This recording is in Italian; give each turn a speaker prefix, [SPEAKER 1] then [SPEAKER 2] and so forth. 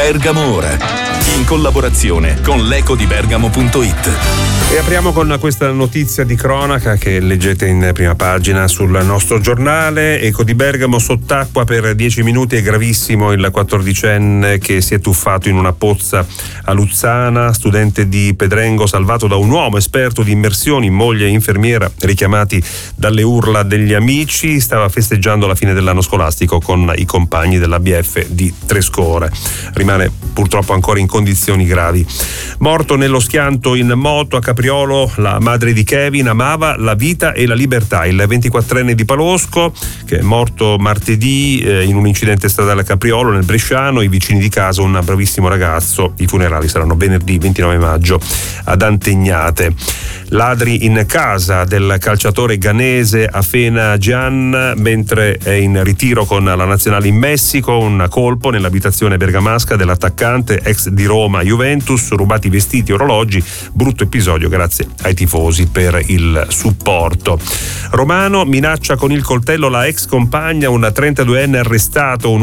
[SPEAKER 1] Bergamo Ora, in collaborazione con l'ecodibergamo.it.
[SPEAKER 2] E apriamo con questa notizia di cronaca che leggete in prima pagina sul nostro giornale. Eco di Bergamo sott'acqua per 10 minuti, è gravissimo il 14enne che si è tuffato in una pozza a Luzzana, studente di Pedrengo salvato da un uomo esperto di immersioni, moglie e infermiera richiamati dalle urla degli amici. Stava festeggiando la fine dell'anno scolastico con i compagni dell'ABF di Trescore. Rimane purtroppo ancora in condizioni gravi. Morto nello schianto in moto a Capriolo la madre di Kevin, amava la vita e la libertà. Il 24enne di Palosco, che è morto martedì in un incidente stradale a Capriolo nel Bresciano, i vicini di casa, un bravissimo ragazzo. I funerali saranno venerdì 29 maggio ad Antegnate. Ladri in casa del calciatore ghanese Afena Gian mentre è in ritiro con la nazionale in Messico. Un colpo nell'abitazione bergamasca dell'attaccante ex di Roma Juventus, rubati vestiti e orologi. Brutto episodio, grazie ai tifosi per il supporto. Romano minaccia con il coltello la ex compagna, un 32enne arrestato.